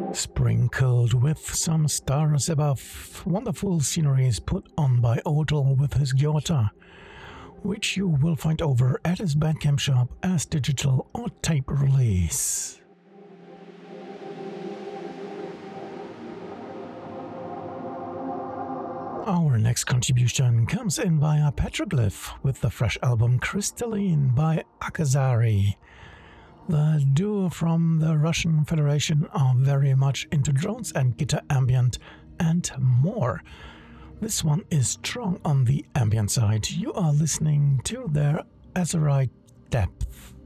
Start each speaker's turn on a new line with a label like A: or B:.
A: Sprinkled with some stars above, wonderful sceneries put on by Odell with his Giota, which you will find over at his Bandcamp shop as digital or tape release. Our next contribution comes in via Petroglyph with the fresh album Crystalline by Akazari. The duo from the Russian Federation are very much into drones and guitar ambient and more. This one is strong on the ambient side. You are listening to their Azurite Depth.